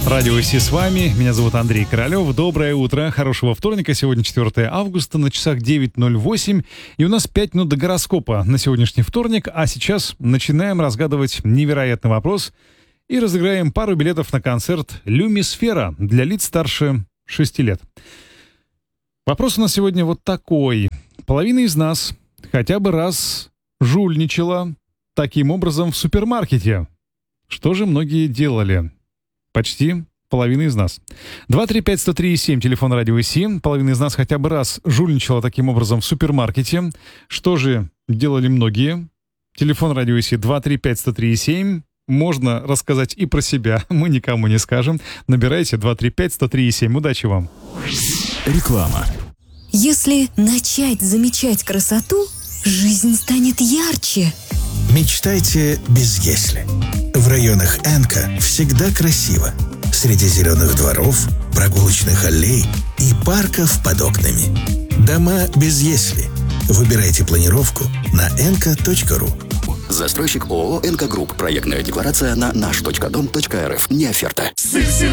Радио Си с вами. Меня зовут Андрей Королёв. Доброе утро. Хорошего вторника. Сегодня 4 августа. На часах 9:08. И у нас 5 минут до гороскопа на сегодняшний вторник. А сейчас начинаем разгадывать невероятный вопрос. И разыграем пару билетов на концерт «Люмисфера» для лиц старше 6 лет. Вопрос у нас сегодня вот такой. Половина из нас хотя бы раз жульничала таким образом в супермаркете. Что же многие делали? Почти половина из нас. 235-103-7, телефон радио Си. Половина из нас хотя бы раз жульничала таким образом в супермаркете. Что же делали многие? Телефон радио Си 235-103-7. Можно рассказать и про себя, мы никому не скажем. Набирайте 235-103-7. Удачи вам. Реклама. Если начать замечать красоту, жизнь станет ярче. Мечтайте без «если». В районах Энка всегда красиво. Среди зеленых дворов, прогулочных аллей и парков под окнами. Дома без «если». Выбирайте планировку на enka.ru. Застройщик ООО «Энка Групп». Проектная декларация на наш.дом.рф. Не оферта.